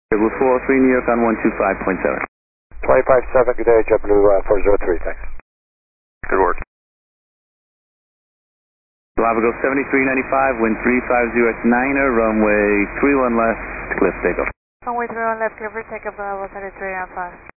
Blue 403 New York on 125.7. 25.7, good day, JetBlue 403, thanks. Good work. Galapagos 7395, wind 350 at 9er, runway 31 left, cliff takeoff. Runway 31 left, cliff takeoff, Bravo 33 and 5.